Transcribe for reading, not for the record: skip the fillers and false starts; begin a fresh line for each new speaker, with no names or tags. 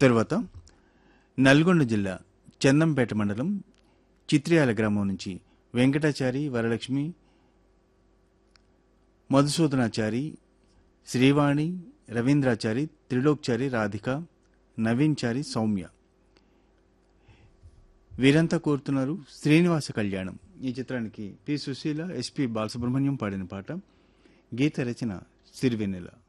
తర్వాత నల్గొండ జిల్లా చందంపేట మండలం చిత్రియాల గ్రామం నుంచి వెంకటాచారి, వరలక్ష్మి, మధుసూదనాచారి, శ్రీవాణి, రవీంద్రాచారి, త్రిలోక్చారి, రాధిక, నవీన్చారి, సౌమ్య వీరంతా కోరుతున్నారు శ్రీనివాస కళ్యాణం. ఈ చిత్రానికి పి. సుశీల, ఎస్పి బాలసుబ్రహ్మణ్యం పాడిన పాట. గీత రచన సిరివెన్నెల.